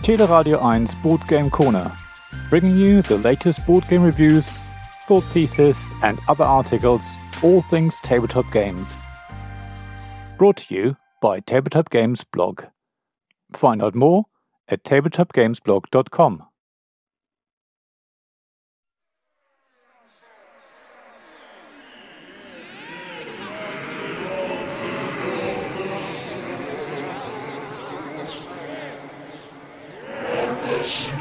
Teleradio 1 Board Game Corner, bringing you the latest board game reviews, thought pieces, and other articles, all things tabletop games. Brought to you by Tabletop Games Blog. Find out more at tabletopgamesblog.com. Yes.